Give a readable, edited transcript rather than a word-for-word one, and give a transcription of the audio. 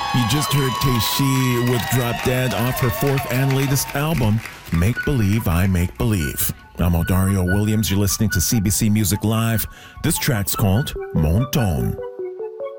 You just heard Teishi with Drop Dead off her fourth and latest album, Make Believe I Make Believe. I'm Odario Williams. You're listening to CBC Music Live. This track's called Mon Ton.